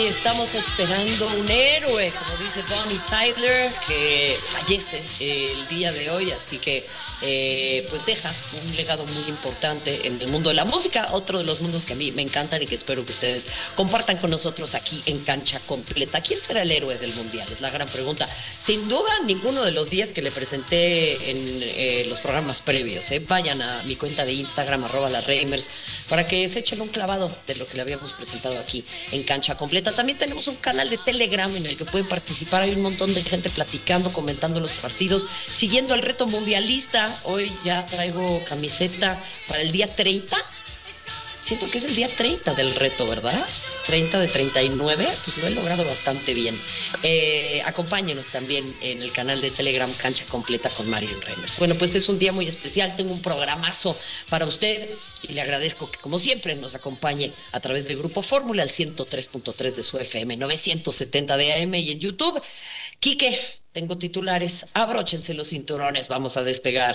Estamos esperando un héroe, como dice Bonnie Tyler, que fallece el día de hoy, así que pues deja un legado muy importante en el mundo de la música, otro de los mundos que a mí me encantan y que espero que ustedes compartan con nosotros aquí en Cancha Completa. ¿Quién será el héroe del mundial? Es la gran pregunta. Sin duda, ninguno de los 10 que le presenté en los programas previos. Vayan a mi cuenta de Instagram, @lasreimers, para que se echen un clavado de lo que le habíamos presentado aquí en Cancha Completa. También tenemos un canal de Telegram en el que pueden participar. Hay un montón de gente platicando, comentando los partidos, siguiendo el reto mundialista. Hoy ya traigo camiseta para el día 30. Siento que es el día 30 del reto, ¿verdad? 30 de 39, pues lo he logrado bastante bien. Acompáñenos también en el canal de Telegram Cancha Completa con Marion Reimers. Bueno, pues es un día muy especial, tengo un programazo para usted y le agradezco que, como siempre, nos acompañe a través del Grupo Fórmula, al 103.3 de su FM, 970 de AM y en YouTube. Quique, tengo titulares, abróchense los cinturones, vamos a despegar.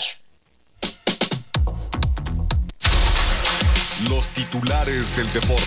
Los titulares del deporte.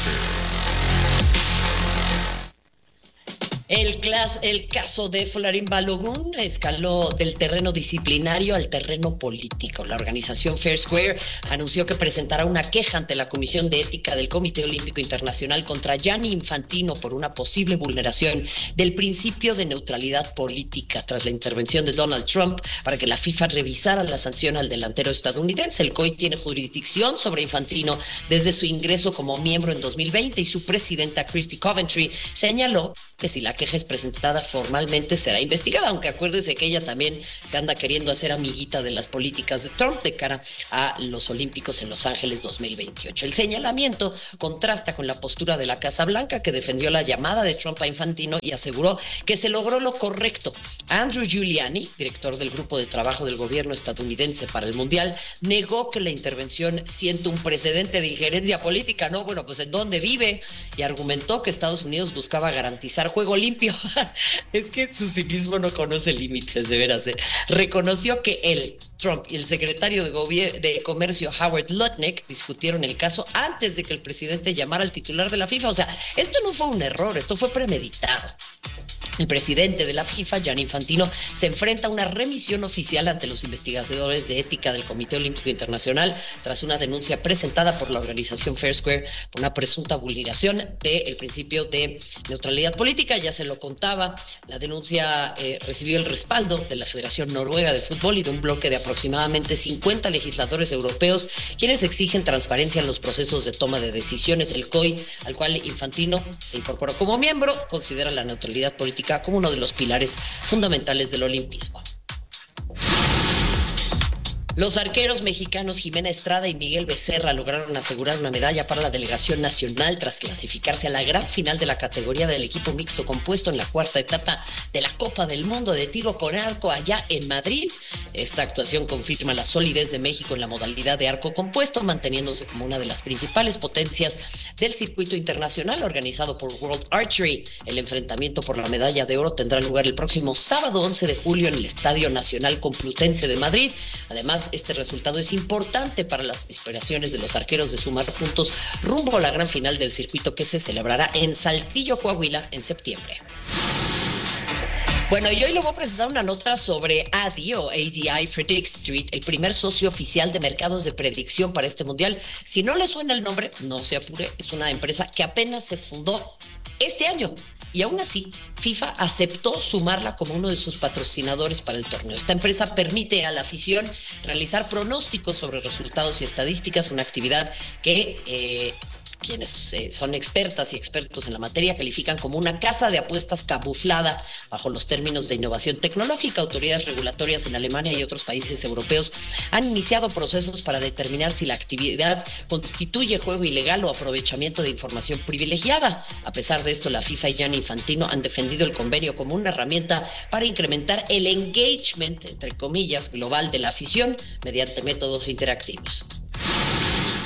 El caso de Folarin Balogun escaló del terreno disciplinario al terreno político. La organización Fair Square anunció que presentará una queja ante la Comisión de Ética del Comité Olímpico Internacional contra Gianni Infantino por una posible vulneración del principio de neutralidad política tras la intervención de Donald Trump para que la FIFA revisara la sanción al delantero estadounidense. El COI tiene jurisdicción sobre Infantino desde su ingreso como miembro en 2020 y su presidenta Christy Coventry señaló que si la queja es presentada formalmente será investigada, aunque acuérdese que ella también se anda queriendo hacer amiguita de las políticas de Trump de cara a los Olímpicos en Los Ángeles 2028. El señalamiento contrasta con la postura de la Casa Blanca, que defendió la llamada de Trump a Infantino y aseguró que se logró lo correcto. Andrew Giuliani, director del grupo de trabajo del gobierno estadounidense para el Mundial, negó que la intervención siente un precedente de injerencia política. No, bueno, pues ¿en dónde vive? Y argumentó que Estados Unidos buscaba garantizar juego limpio. Es que su cinismo no conoce límites, de veras. Reconoció que él, Trump y el secretario de Comercio Howard Lutnick discutieron el caso antes de que el presidente llamara al titular de la FIFA. O sea, esto no fue un error, esto fue premeditado. El presidente de la FIFA, Gianni Infantino, se enfrenta a una remisión oficial ante los investigadores de ética del Comité Olímpico Internacional tras una denuncia presentada por la organización Fair Square por una presunta vulneración del principio de neutralidad política. Ya se lo contaba, la denuncia recibió el respaldo de la Federación Noruega de Fútbol y de un bloque de aproximadamente 50 legisladores europeos, quienes exigen transparencia en los procesos de toma de decisiones. El COI, al cual Infantino se incorporó como miembro, considera la neutralidad política como uno de los pilares fundamentales del olimpismo. Los arqueros mexicanos Jimena Estrada y Miguel Becerra lograron asegurar una medalla para la delegación nacional tras clasificarse a la gran final de la categoría del equipo mixto compuesto en la cuarta etapa de la Copa del Mundo de tiro con arco allá en Madrid. Esta actuación confirma la solidez de México en la modalidad de arco compuesto, manteniéndose como una de las principales potencias del circuito internacional organizado por World Archery. El enfrentamiento por la medalla de oro tendrá lugar el próximo sábado 11 de julio en el Estadio Nacional Complutense de Madrid. Además, este resultado es importante para las aspiraciones de los arqueros de sumar puntos rumbo a la gran final del circuito que se celebrará en Saltillo, Coahuila, en septiembre. Bueno, y hoy le voy a presentar una nota sobre ADI o ADI Predict Street, el primer socio oficial de mercados de predicción para este mundial. Si no le suena el nombre, no se apure, es una empresa que apenas se fundó este año. Y aún así, FIFA aceptó sumarla como uno de sus patrocinadores para el torneo. Esta empresa permite a la afición realizar pronósticos sobre resultados y estadísticas, una actividad que quienes son expertas y expertos en la materia califican como una casa de apuestas camuflada bajo los términos de innovación tecnológica. Autoridades regulatorias en Alemania y otros países europeos han iniciado procesos para determinar si la actividad constituye juego ilegal o aprovechamiento de información privilegiada. A pesar de esto, la FIFA y Gianni Infantino han defendido el convenio como una herramienta para incrementar el engagement, entre comillas, global de la afición mediante métodos interactivos.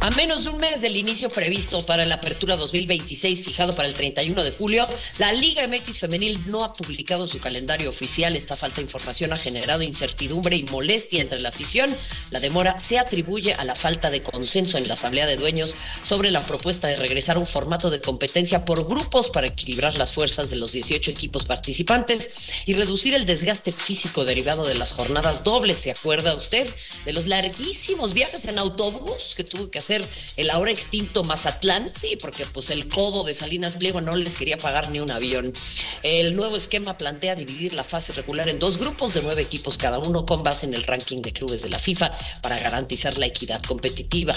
A menos de un mes del inicio previsto para la apertura 2026, fijado para el 31 de julio, la Liga MX Femenil no ha publicado su calendario oficial. Esta falta de información ha generado incertidumbre y molestia entre la afición. La demora se atribuye a la falta de consenso en la Asamblea de Dueños sobre la propuesta de regresar a un formato de competencia por grupos para equilibrar las fuerzas de los 18 equipos participantes y reducir el desgaste físico derivado de las jornadas dobles. ¿Se acuerda usted de los larguísimos viajes en autobús que tuvo que hacer el ahora extinto Mazatlán? Sí, porque pues el codo de Salinas Pliego no les quería pagar ni un avión. El nuevo esquema plantea dividir la fase regular en dos grupos de 9 equipos cada uno, con base en el ranking de clubes de la FIFA, para garantizar la equidad competitiva.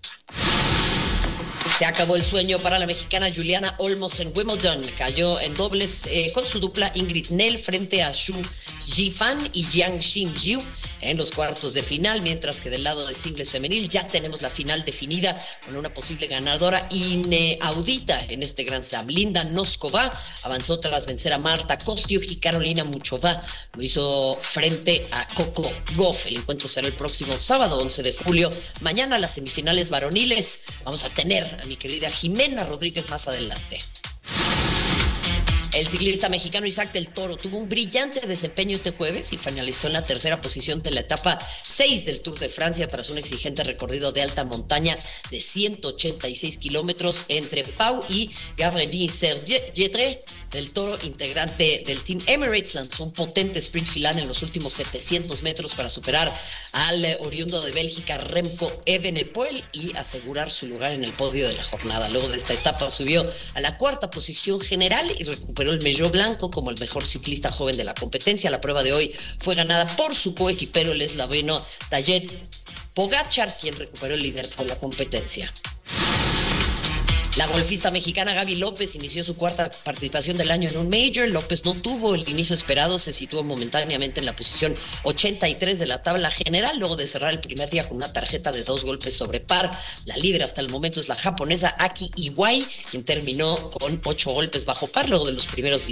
Se acabó el sueño para la mexicana Juliana Olmos en Wimbledon. Cayó en dobles con su dupla Ingrid Nel frente a Xu Yifan y Jiang Xinjiu en los cuartos de final, mientras que del lado de singles femenil ya tenemos la final definida con una posible ganadora inaudita en este Grand Slam. Linda Noskova avanzó tras vencer a Marta Kostyuk y Carolina Muchova lo hizo frente a Coco Gauff. El encuentro será el próximo sábado 11 de julio. Mañana las semifinales varoniles. Vamos a tener a mi querida Jimena Rodríguez más adelante. El ciclista mexicano Isaac del Toro tuvo un brillante desempeño este jueves y finalizó en la tercera posición de la etapa 6 del Tour de Francia tras un exigente recorrido de alta montaña de 186 kilómetros entre Pau y Gavriny-Sergetre. Del Toro, integrante del Team Emirates, lanzó un potente sprint final en los últimos 700 metros para superar al oriundo de Bélgica Remco Evenepoel y asegurar su lugar en el podio de la jornada. Luego de esta etapa subió a la cuarta posición general y recuperó el Maillot Blanco como el mejor ciclista joven de la competencia. La prueba de hoy fue ganada por su coequipero, el esloveno Tadej Pogačar, quien recuperó el liderato de la competencia. La golfista mexicana Gaby López inició su cuarta participación del año en un Major. López no tuvo el inicio esperado, se situó momentáneamente en la posición 83 de la tabla general, luego de cerrar el primer día con una tarjeta de 2 golpes sobre par. La líder hasta el momento es la japonesa Aki Iwai, quien terminó con 8 golpes bajo par luego de los primeros